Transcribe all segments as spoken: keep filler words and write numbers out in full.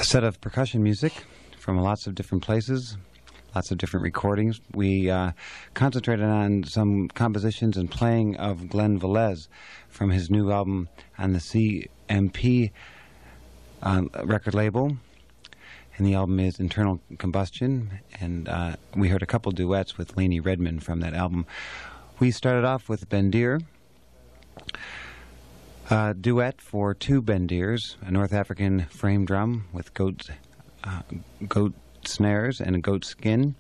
A set of percussion music from lots of different places, lots of different recordings. We uh, concentrated on some compositions and playing of Glenn Velez from his new album on the C M P um, record label. And the album is Internal Combustion, and uh, we heard a couple duets with Laney Redmond from that album. We started off with Bendir, a duet for two Bendirs, a North African frame drum with goat, uh, goat snares and a goat skin.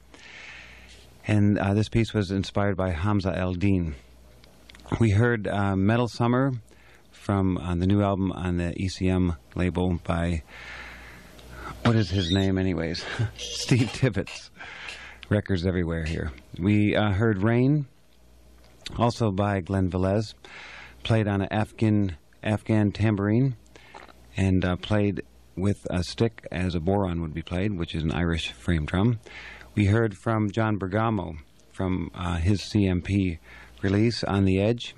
And uh, this piece was inspired by Hamza El-Din. We heard uh, Metal Summer from uh, the new album on the E C M label by... What is his name, anyways? Steve Tibbetts. Records everywhere here. We uh, heard Rain, also by Glenn Velez, played on an Afghan Afghan tambourine, and uh, played with a stick as a boron would be played, which is an Irish frame drum. We heard from John Bergamo from uh, his C M P release, On the Edge,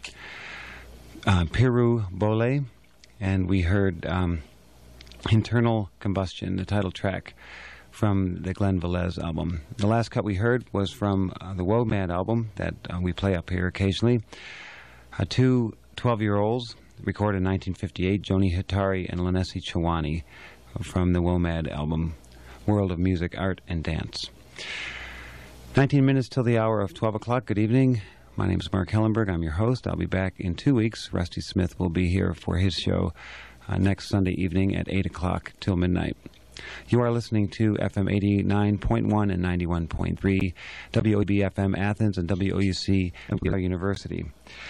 uh, Piru Bole, and we heard... Um, Internal Combustion, the title track from the Glenn Velez album. The last cut we heard was from uh, the WOMAD album that uh, we play up here occasionally. Uh, two twelve-year-olds recorded in nineteen fifty-eight, Joni Hitari and Lanesi Chawani, from the WOMAD album, World of Music, Art, and Dance. nineteen minutes till the hour of twelve o'clock. Good evening. My name is Mark Hellenberg. I'm your host. I'll be back in two weeks. Rusty Smith will be here for his show Uh, next Sunday evening at eight o'clock till midnight. You are listening to F M eighty-nine point one and ninety-one point three, W O B F M Athens and W O U C University.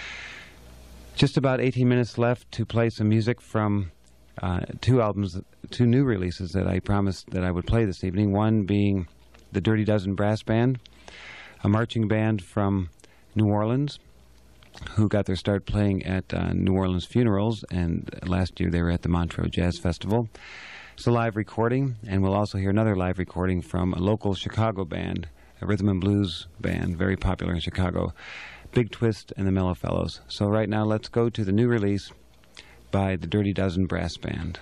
Just about eighteen minutes left to play some music from uh, two albums, two new releases that I promised that I would play this evening. One being the Dirty Dozen Brass Band, a marching band from New Orleans, who got their start playing at uh, New Orleans funerals, and last year they were at the Montreux Jazz Festival. It's a live recording, and we'll also hear another live recording from a local Chicago band, a rhythm and blues band, very popular in Chicago, Big Twist and the Mellow Fellows. So right now, let's go to the new release by the Dirty Dozen Brass Band.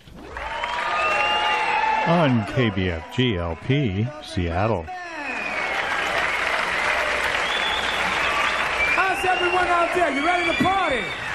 On K B F G L P, Seattle. Everyone out there, you ready to party?